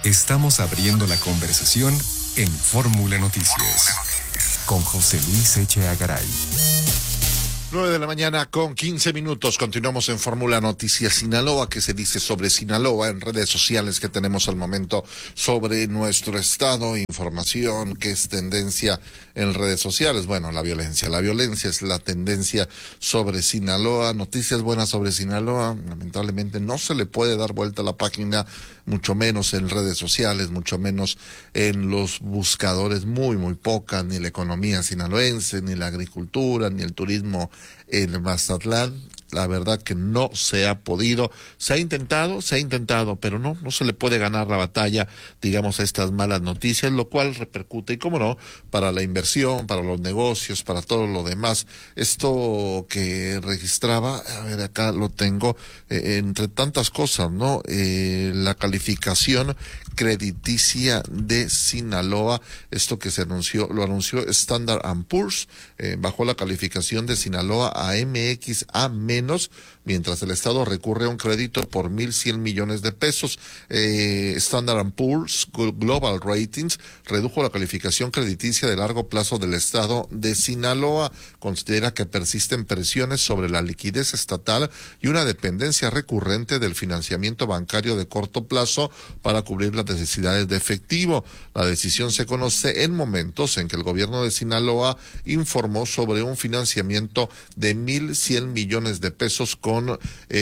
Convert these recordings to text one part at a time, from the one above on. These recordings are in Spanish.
Estamos abriendo la conversación en Fórmula Noticias con José Luis Echeverría Garay. 9 de la mañana con 15 minutos. Continuamos en Fórmula Noticias Sinaloa. ¿Qué se dice sobre Sinaloa en redes sociales que tenemos al momento sobre nuestro estado? Información que es tendencia en redes sociales. Bueno, la violencia. La violencia es la tendencia sobre Sinaloa. Noticias buenas sobre Sinaloa. Lamentablemente no se le puede dar vuelta a la página, mucho menos en redes sociales, mucho menos en los buscadores, muy pocas, ni la economía sinaloense, ni la agricultura, ni el turismo en Mazatlán. La verdad que no se ha podido, se ha intentado, pero no se le puede ganar la batalla, digamos, a estas malas noticias, lo cual repercute, y cómo no, para la inversión, para los negocios, para todo lo demás. Esto que registraba, a ver, acá lo tengo, entre tantas cosas, ¿no? La calificación crediticia de Sinaloa, esto que lo anunció Standard & Poor's, bajó la calificación de Sinaloa a MXA-, mientras el Estado recurre a un crédito por 1,100 millones de pesos. Standard & Poor's Global Ratings redujo la calificación crediticia de largo plazo del Estado de Sinaloa. Considera que persisten presiones sobre la liquidez estatal y una dependencia recurrente del financiamiento bancario de corto plazo para cubrir las necesidades de efectivo. La decisión se conoce en momentos en que el gobierno de Sinaloa informó sobre un financiamiento de 1,100 millones de pesos con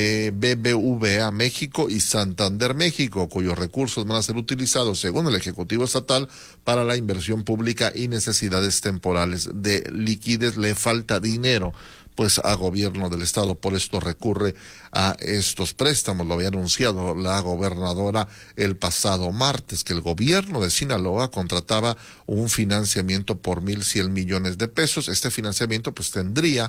BBVA México y Santander México, cuyos recursos van a ser utilizados, según el Ejecutivo Estatal, para la inversión pública y necesidades temporales de liquidez. Le falta dinero pues a gobierno del estado, por esto recurre a estos préstamos. Lo había anunciado la gobernadora el pasado martes, que el gobierno de Sinaloa contrataba un financiamiento por 1,100 millones de pesos. Este financiamiento pues tendría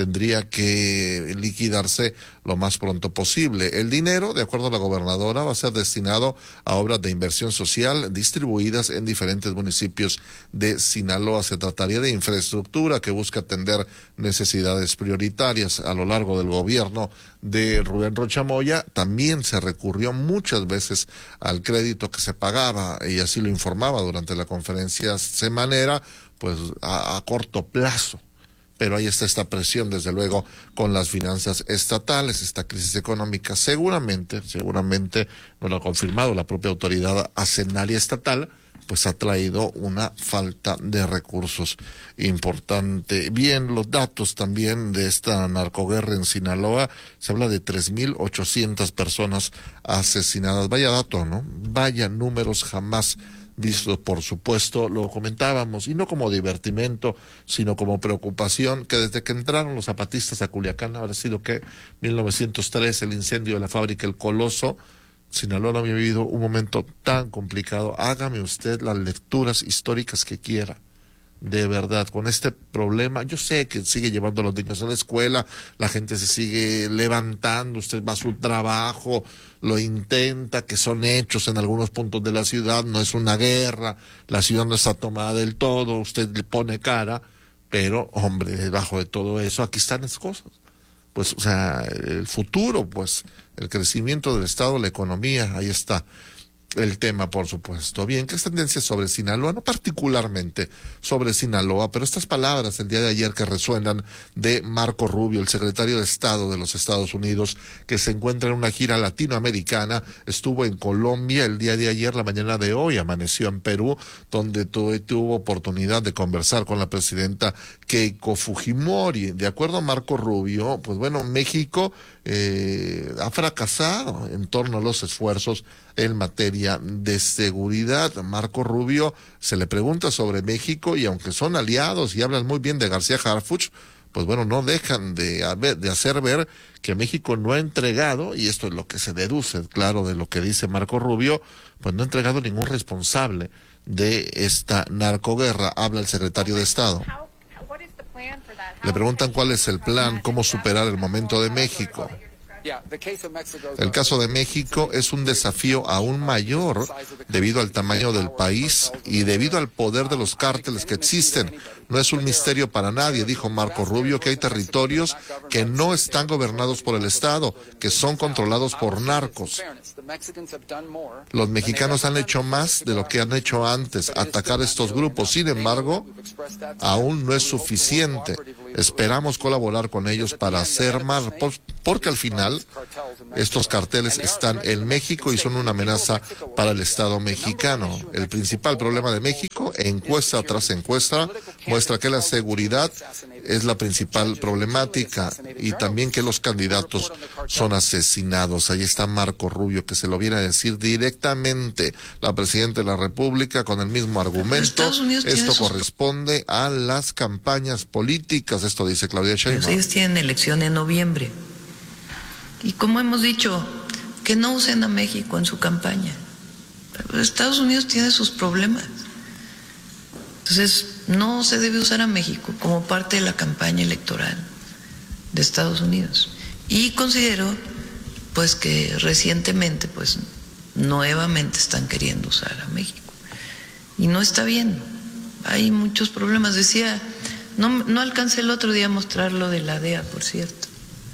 que liquidarse lo más pronto posible. El dinero, de acuerdo a la gobernadora, va a ser destinado a obras de inversión social distribuidas en diferentes municipios de Sinaloa. Se trataría de infraestructura que busca atender necesidades prioritarias. A lo largo del gobierno de Rubén Rocha Moya también se recurrió muchas veces al crédito que se pagaba, y así lo informaba durante la conferencia semanera, pues a corto plazo. Pero ahí está esta presión, desde luego, con las finanzas estatales, esta crisis económica seguramente, nos lo ha confirmado la propia autoridad hacendaria estatal, pues ha traído una falta de recursos importante. Bien, los datos también de esta narcoguerra en Sinaloa, se habla de 3,800 personas asesinadas. Vaya dato, ¿no? Vaya números jamás vistos, por supuesto. Lo comentábamos, y no como divertimento, sino como preocupación, que desde que entraron los zapatistas a Culiacán, habrá sido que 1903, el incendio de la fábrica El Coloso, Sinaloa no había vivido un momento tan complicado. Hágame usted las lecturas históricas que quiera. De verdad, con este problema, yo sé que sigue llevando a los niños a la escuela, la gente se sigue levantando, usted va a su trabajo, lo intenta, que son hechos en algunos puntos de la ciudad, no es una guerra, la ciudad no está tomada del todo, usted le pone cara, pero, hombre, debajo de todo eso, aquí están las cosas. Pues, o sea, el futuro, pues, el crecimiento del Estado, la economía, ahí está el tema, por supuesto. Bien, ¿qué es tendencia sobre Sinaloa? No particularmente sobre Sinaloa, pero estas palabras el día de ayer que resuenan de Marco Rubio, el secretario de Estado de los Estados Unidos, que se encuentra en una gira latinoamericana, estuvo en Colombia el día de ayer, la mañana de hoy, amaneció en Perú, donde tuvo oportunidad de conversar con la presidenta Keiko Fujimori. De acuerdo a Marco Rubio, pues bueno, México ha fracasado en torno a los esfuerzos en materia de seguridad. Marco Rubio se le pregunta sobre México, y aunque son aliados y hablan muy bien de García Harfuch, pues bueno, no dejan de hacer ver que México no ha entregado, y esto es lo que se deduce, claro, de lo que dice Marco Rubio, pues no ha entregado ningún responsable de esta narcoguerra. Habla el secretario de Estado. Le preguntan cuál es el plan, cómo superar el momento de México. El caso de México es un desafío aún mayor debido al tamaño del país y debido al poder de los cárteles que existen. No es un misterio para nadie, dijo Marco Rubio, que hay territorios que no están gobernados por el Estado, que son controlados por narcos. Los mexicanos han hecho más de lo que han hecho antes, atacar estos grupos. Sin embargo, aún no es suficiente. Esperamos colaborar con ellos para hacer más, porque al final estos carteles están en México y son una amenaza para el Estado mexicano. El principal problema de México, encuesta tras encuesta, muestra que la seguridad es la principal problemática y también que los candidatos son asesinados. Ahí está Marco Rubio, que se lo viene a decir directamente la presidenta de la República con el mismo argumento. Esto corresponde a las campañas políticas, esto dice Claudia Sheinbaum. Ellos tienen elección en noviembre. Y como hemos dicho, que no usen a México en su campaña. Estados Unidos tiene sus problemas. Entonces, no se debe usar a México como parte de la campaña electoral de Estados Unidos. Y considero, pues, que recientemente, pues, nuevamente están queriendo usar a México. Y no está bien. Hay muchos problemas. Decía, no alcancé el otro día a mostrar lo de la DEA, por cierto.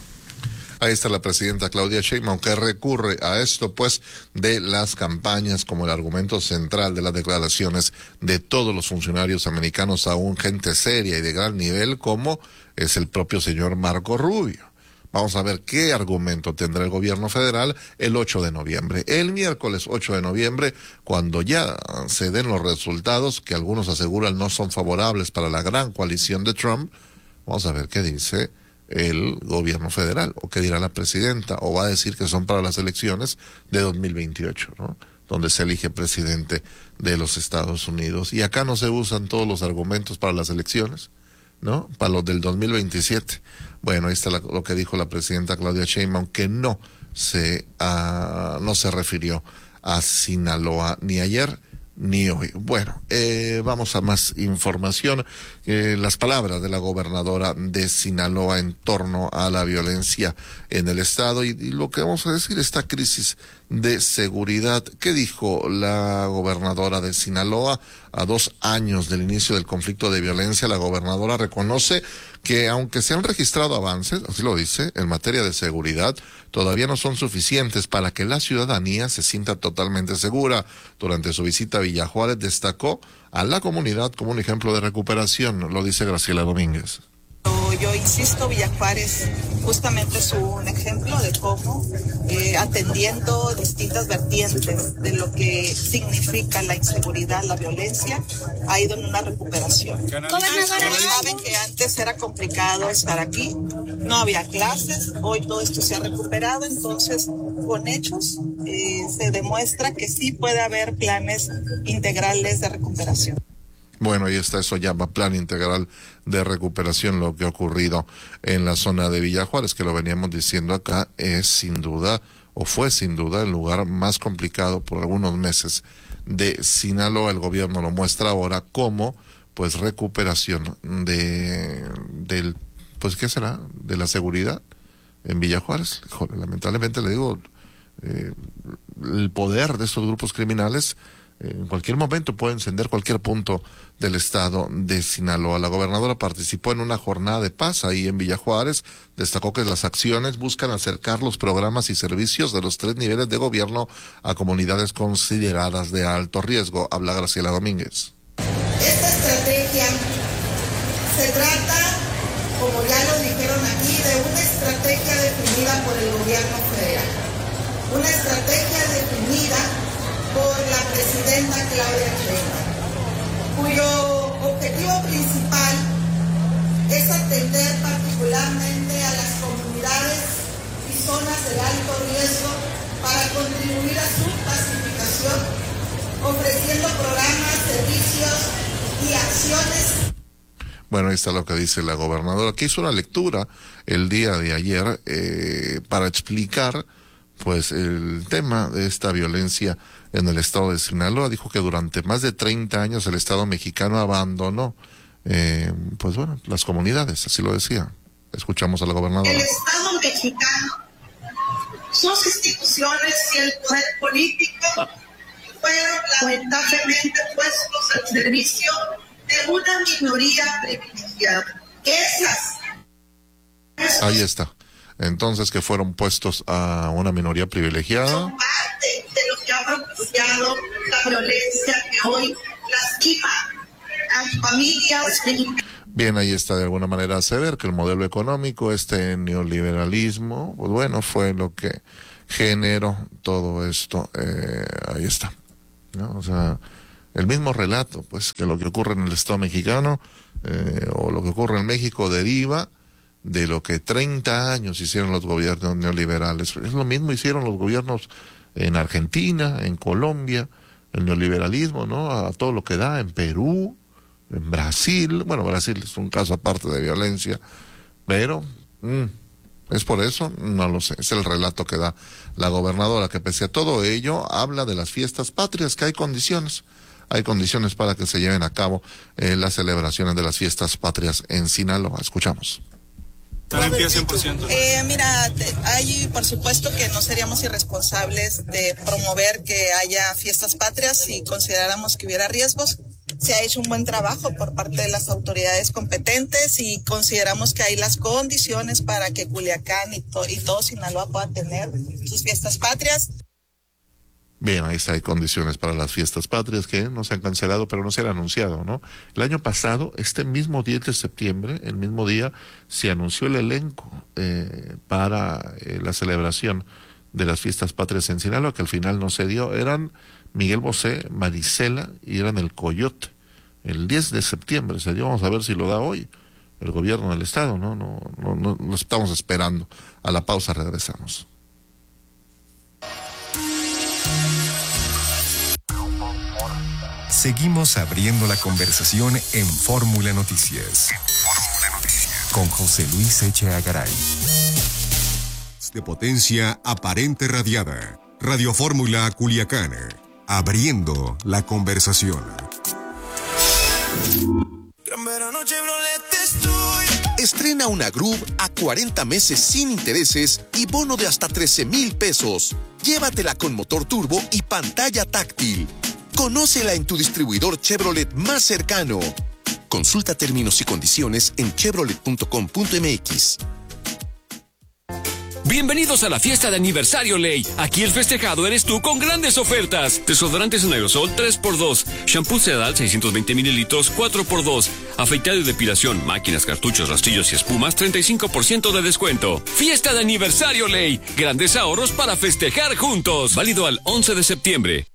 Ahí está la presidenta Claudia Sheinbaum, que recurre a esto, pues, de las campañas como el argumento central de las declaraciones de todos los funcionarios americanos, aún gente seria y de gran nivel, como es el propio señor Marco Rubio. Vamos a ver qué argumento tendrá el gobierno federal el 8 de noviembre. El miércoles 8 de noviembre, cuando ya se den los resultados, que algunos aseguran no son favorables para la gran coalición de Trump, vamos a ver qué dice el gobierno federal, o qué dirá la presidenta, o va a decir que son para las elecciones de 2028, ¿no? Donde se elige presidente de los Estados Unidos. Y acá no se usan todos los argumentos para las elecciones, ¿no? Para los del 2027. Bueno, ahí está lo que dijo la presidenta Claudia Sheinbaum, que no se refirió a Sinaloa ni ayer ni hoy. Bueno, vamos a más información. Las palabras de la gobernadora de Sinaloa en torno a la violencia en el estado y lo que vamos a decir, esta crisis de seguridad. ¿Qué dijo la gobernadora de Sinaloa? A 2 años del inicio del conflicto de violencia, la gobernadora reconoce que aunque se han registrado avances, así lo dice, en materia de seguridad, todavía no son suficientes para que la ciudadanía se sienta totalmente segura. Durante su visita a Villa Juárez destacó a la comunidad como un ejemplo de recuperación, lo dice Graciela Domínguez. Yo insisto, Villa Juárez justamente es un ejemplo de cómo atendiendo distintas vertientes de lo que significa la inseguridad, la violencia, ha ido en una recuperación. Saben que antes era complicado estar aquí, no había clases, hoy todo esto se ha recuperado, entonces con hechos se demuestra que sí puede haber planes integrales de recuperación. Bueno, ahí está, eso llama Plan Integral de Recuperación. Lo que ha ocurrido en la zona de Villa Juárez, que lo veníamos diciendo acá, es sin duda, o fue sin duda, el lugar más complicado por algunos meses de Sinaloa. El gobierno lo muestra ahora como, pues, recuperación del, pues, ¿qué será? De la seguridad en Villa Juárez. Joder, lamentablemente le digo, el poder de estos grupos criminales en cualquier momento puede encender cualquier punto del estado de Sinaloa. La gobernadora participó en una jornada de paz ahí en Villa Juárez. Destacó que las acciones buscan acercar los programas y servicios de los 3 niveles de gobierno a comunidades consideradas de alto riesgo. Habla Graciela Domínguez. Esta estrategia se trata, como ya lo dijeron aquí, de una estrategia definida por el gobierno federal. Una estrategia definida por la presidenta Claudia Sheinbaum, cuyo objetivo principal es atender particularmente a las comunidades y zonas de alto riesgo para contribuir a su pacificación, ofreciendo programas, servicios y acciones. Bueno, ahí está lo que dice la gobernadora, que hizo una lectura el día de ayer para explicar, pues, el tema de esta violencia en el estado de Sinaloa. Dijo que durante más de 30 años el estado mexicano abandonó, pues bueno, las comunidades, así lo decía. Escuchamos a la gobernadora. El estado mexicano sus instituciones y el poder político fueron lamentablemente puestos al servicio de una minoría privilegiada. Ahí está. Entonces, que fueron puestos a una minoría privilegiada. Son parte de lo que ha propiciado la violencia que hoy lastima a familias. Bien, ahí está de alguna manera hacer ver que el modelo económico, este neoliberalismo, pues bueno, fue lo que generó todo esto. Ahí está, ¿no? O sea, el mismo relato, pues, que lo que ocurre en el Estado mexicano o lo que ocurre en México deriva de lo que 30 años hicieron los gobiernos neoliberales. Es lo mismo hicieron los gobiernos en Argentina, en Colombia, el neoliberalismo, ¿no? A todo lo que da, en Perú, en Brasil. Bueno, Brasil es un caso aparte de violencia, pero ¿es por eso? No lo sé. Es el relato que da la gobernadora, que pese a todo ello habla de las fiestas patrias, que hay condiciones. Hay condiciones para que se lleven a cabo las celebraciones de las fiestas patrias en Sinaloa. Escuchamos. Garantía 100%. Mira, hay por supuesto que no seríamos irresponsables de promover que haya fiestas patrias si consideráramos que hubiera riesgos. Se ha hecho un buen trabajo por parte de las autoridades competentes y consideramos que hay las condiciones para que Culiacán y todo Sinaloa puedan tener sus fiestas patrias. Bien, ahí está, hay condiciones para las fiestas patrias que no se han cancelado, pero no se han anunciado, ¿no? El año pasado, este mismo 10 de septiembre, el mismo día, se anunció el elenco para la celebración de las fiestas patrias en Sinaloa, que al final no se dio. Eran Miguel Bosé, Marisela y eran el Coyote. El 10 de septiembre se dio, vamos a ver si lo da hoy el gobierno del estado, ¿no? No estamos esperando. A la pausa regresamos. Seguimos abriendo la conversación en Fórmula Noticias. Con José Luis Echeagaray. Garay. De potencia aparente radiada. Radio Fórmula Culiacán. Abriendo la conversación. Estrena una Groove a 40 meses sin intereses y bono de hasta 13,000 pesos. Llévatela con motor turbo y pantalla táctil. Conócela en tu distribuidor Chevrolet más cercano. Consulta términos y condiciones en chevrolet.com.mx. Bienvenidos a la fiesta de aniversario Ley. Aquí el festejado eres tú con grandes ofertas. Desodorantes en aerosol 3x2. Shampoo Sedal 620 mililitros 4x2. Afeitado y depilación, máquinas, cartuchos, rastrillos y espumas 35% de descuento. Fiesta de aniversario Ley. Grandes ahorros para festejar juntos. Válido al 11 de septiembre.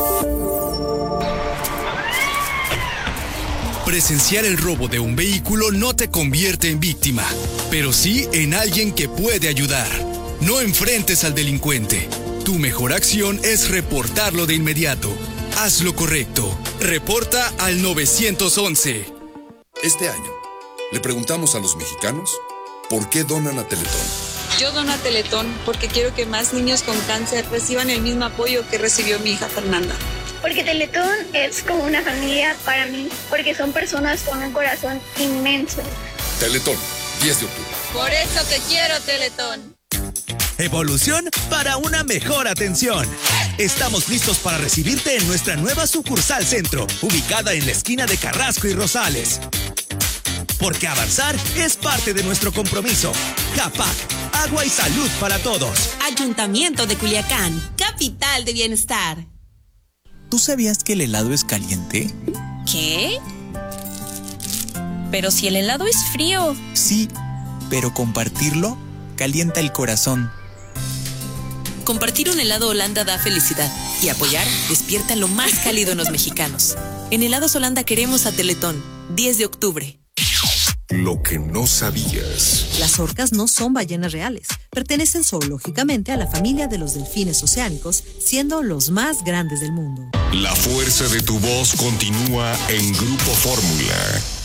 Presenciar el robo de un vehículo no te convierte en víctima, pero sí en alguien que puede ayudar. No enfrentes al delincuente. Tu mejor acción es reportarlo de inmediato. Haz lo correcto. Reporta al 911. Este año, le preguntamos a los mexicanos por qué donan a Teletón. Yo dono a Teletón porque quiero que más niños con cáncer reciban el mismo apoyo que recibió mi hija Fernanda. Porque Teletón es como una familia para mí, porque son personas con un corazón inmenso. Teletón, 10 de octubre. Por eso te quiero, Teletón. Evolución para una mejor atención. Estamos listos para recibirte en nuestra nueva sucursal centro, ubicada en la esquina de Carrasco y Rosales. Porque avanzar es parte de nuestro compromiso. CAPAC, agua y salud para todos. Ayuntamiento de Culiacán, capital de bienestar. ¿Tú sabías que el helado es caliente? ¿Qué? Pero si el helado es frío. Sí, pero compartirlo calienta el corazón. Compartir un helado Holanda da felicidad y apoyar despierta lo más cálido en los mexicanos. En Helados Holanda queremos a Teletón, 10 de octubre. Lo que no sabías. Las orcas no son ballenas reales. Pertenecen zoológicamente a la familia de los delfines oceánicos, siendo los más grandes del mundo. La fuerza de tu voz continúa en Grupo Fórmula.